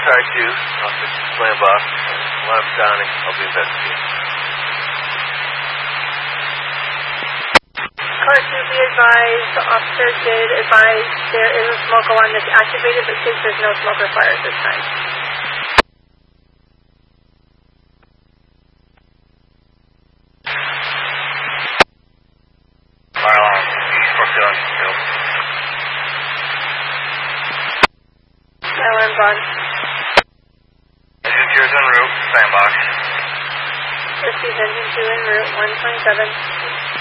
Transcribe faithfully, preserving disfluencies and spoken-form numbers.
car two, I'll fix the slam box. While I'm sounding, I'll be investigating. Car two, be advised, the officer did advise there is a smoke alarm that's activated, but since there's no smoker fire at this time. Fire alarm, four feeling, two. Fire alarm's on. Engine two's en route, sandbox. Receive engine two en route, one twenty-seven.